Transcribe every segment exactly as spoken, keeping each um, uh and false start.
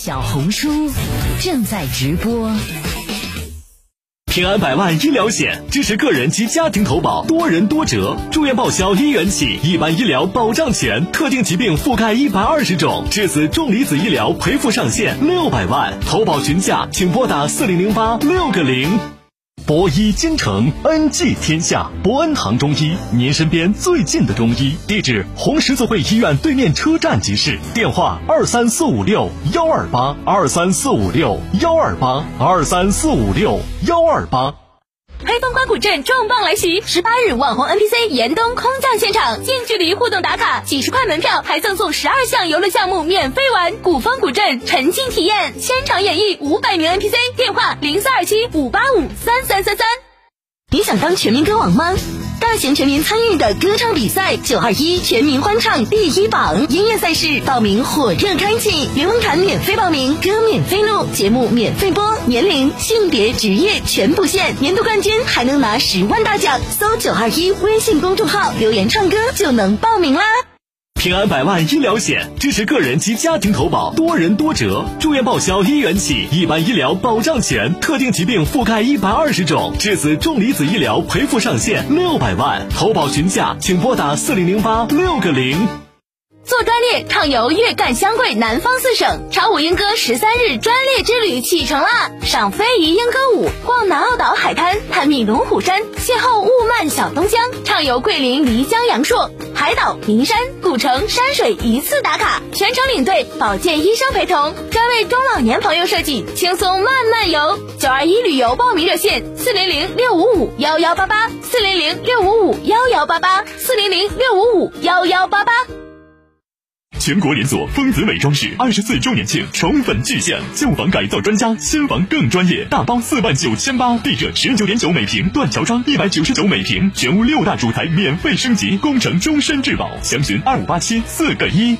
小红书正在直播。 平安百万医疗险支持个人及家庭投保，多人多折，住院报销一元起，一般医疗保障全，特定疾病覆盖一百二十种，至此重离子医疗赔付上限六百万，投保询价请拨打四零零八六个零。博医金城，恩济天下，博恩堂中医，您身边最近的中医，地址红十字会医院对面车站即市，电话二三四五六幺二八二三四五六幺二八二三四五六幺二八。 黑风关古镇重磅来袭，十八日网红 N P C 严冬空降现场，近距离互动打卡，几十块门票还赠送十二项游乐项目免费玩，古风古镇沉浸体验，现场演绎五百名 N P C， 电话零四二七五八五三三三三。你想当全民歌王吗？大型全民参与的歌唱比赛九二一全民欢唱第一榜，音乐赛事报名火热开启，连文卡免费报名，歌免费录，节目免费播，年龄、性别、职业全不限，年度冠军还能拿十万大奖。搜九二一微信公众号留言唱歌就能报名啦。 平安百万医疗险支持个人及家庭投保，多人多折，住院报销一元起，一般医疗保障全，特定疾病覆盖一百二十种，至此重离子医疗赔付上限六百万，投保询价请拨打四零零八六个零。 做专列畅游粤赣湘桂南方四省，潮舞莺歌十三日专列之旅启程啦！赏非遗莺歌舞，逛南澳岛海滩，探秘龙虎山，邂逅雾漫小东江，畅游桂林漓江阳朔，海岛、名山、古城、山水一次打卡，全程领队，保健医生陪同，专为中老年朋友设计，轻松慢慢游。九二一旅游报名热线：四零零六五五幺幺八八，四零零六五五幺幺八八，四零零六五五幺幺八八。 全国连锁丰子美装饰二十四周年庆宠粉巨献，旧房改造专家，新房更专业，大包四万九千八，地热十九点九每平，断桥窗一百九十九每平，全屋六大主材免费升级，工程终身质保，详询二五八七四个一。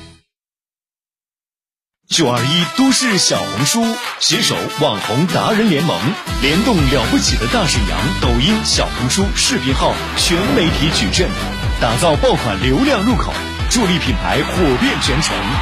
九二一都市小红书携手网红达人联盟，联动了不起的大沈阳抖音、小红书视频号全媒体矩阵，打造爆款流量入口，助力品牌火遍全城。